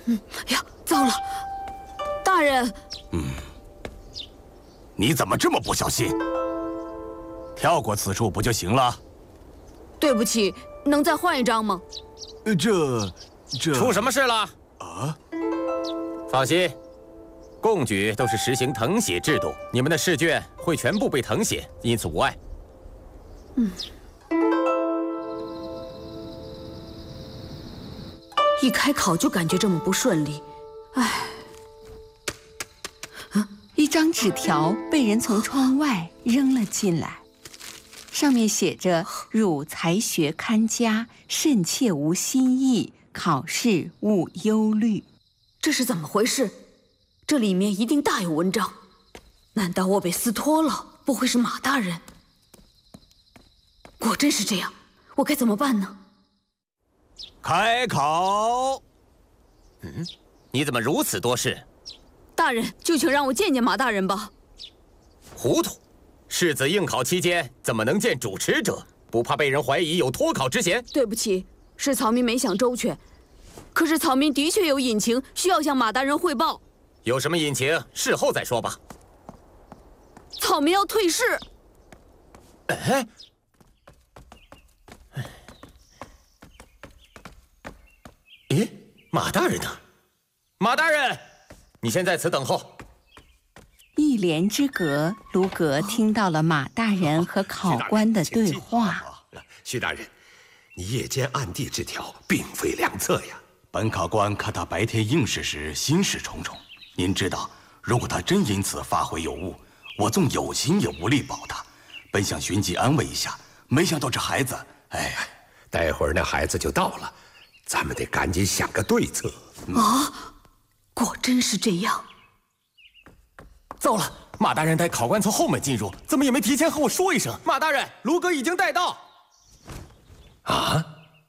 呀，糟了，大人！ 你怎么这么不小心？跳过此处不就行了？ 对不起，能再换一张吗？ 这出什么事了？ 啊？ 放心，贡举都是实行誊写制度，你们的试卷会全部被誊写，因此无碍。 一开考就感觉这么不顺利，唉。 一张纸条被人从窗外扔了进来，上面写着：“汝才学堪佳，慎切无新意，考试勿忧虑。” 这是怎么回事？这里面一定大有文章。难道我被私托了？不会是马大人？果真是这样，我该怎么办呢？ 开考！ 你怎么如此多事？ 大人，就请让我见见马大人吧。 糊涂！世子应考期间怎么能见主持者？不怕被人怀疑有脱考之嫌？ 对不起，是草民没想周全。可是草民的确有隐情，需要向马大人汇报。 有什么隐情，事后再说吧。 草民要退仕。 哎，咦，马大人呢？马大人，你先在此等候。 一帘之隔，卢阁听到了马大人和考官的对话。 徐大人，你夜间暗递纸条，并非良策呀。 本考官看他白天应试时心事重重，您知道，如果他真因此发挥有误，我纵有心也无力保他。本想寻机安慰一下，没想到这孩子，哎， 待会儿那孩子就到了，咱们得赶紧想个对策。 果真是这样。 糟了，马大人带考官从后门进入，怎么也没提前和我说一声？马大人，卢阁已经带到。 啊！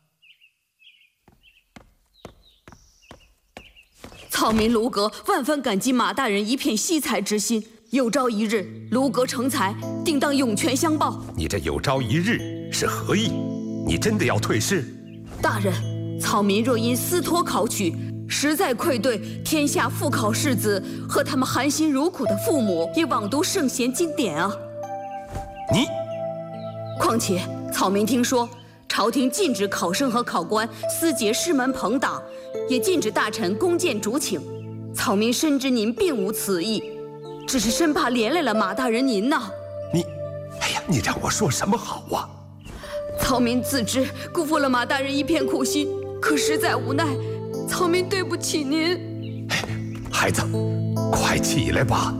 草民卢阁万分感激马大人一片惜才之心，有朝一日卢阁成才，定当涌泉相报。 你这有朝一日是何意？你真的要退仕？ 大人，草民若因私托考取，实在愧对天下复考士子和他们含辛茹苦的父母，也枉读圣贤经典啊！ 你， 况且草民听说，朝廷禁止考生和考官私结师门朋党，也禁止大臣弓箭主请。草民深知您并无此意，只是生怕连累了马大人您呐。 哎呀，你让我说什么好啊？ 草民自知辜负了马大人一片苦心，可实在无奈，草民对不起您。 孩子，快起来吧。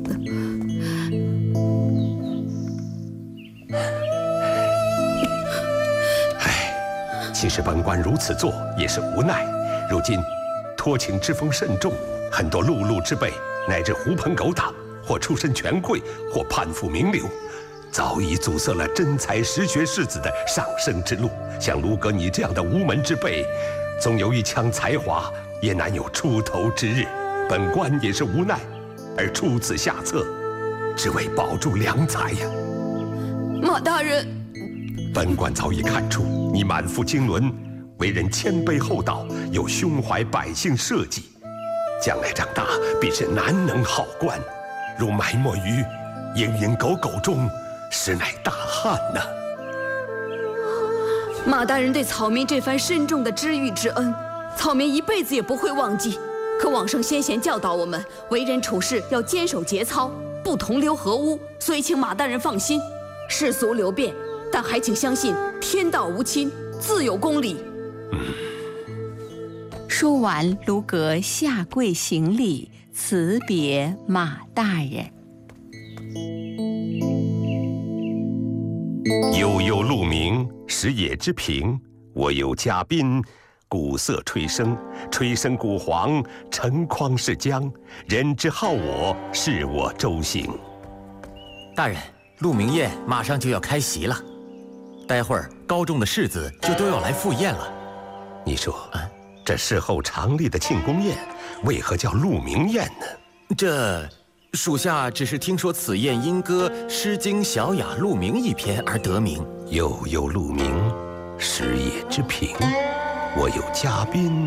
其实本官如此做也是无奈。如今托请之风甚重，很多碌碌之辈乃至狐朋狗党，或出身权贵，或攀附名流，早已阻塞了真才实学士子的上升之路。像卢阁你这样的无门之辈，纵有一腔才华，也难有出头之日。本官也是无奈，而出此下策，只为保住良才呀。 马大人， 本官早已看出你满腹经纶，为人谦卑厚道，又胸怀百姓社稷，将来长大必是难能好官。如埋没于蝇营狗苟中，实乃大憾呐。 马大人对草民这番深重的知遇之恩，草民一辈子也不会忘记。可往圣先贤教导我们，为人处事要坚守节操，不同流合污，所以请马大人放心。世俗流变，但还请相信天道无亲，自有公理。 说完，卢阁下跪行礼，辞别马大人。 悠悠鹿鸣，食野之苹。我有嘉宾，鼓瑟吹笙，吹笙鼓簧，成筐是浆。人之好我，是我周行。 大人，鹿鸣宴马上就要开席了，待会儿高中的士子就都要来赴宴了。 你说，这事后常例的庆功宴，为何叫鹿鸣宴呢？ 这属下只是听说此宴因歌《诗经·小雅·鹿鸣》一篇而得名。 悠悠鹿鸣，食野之苹。我有嘉宾。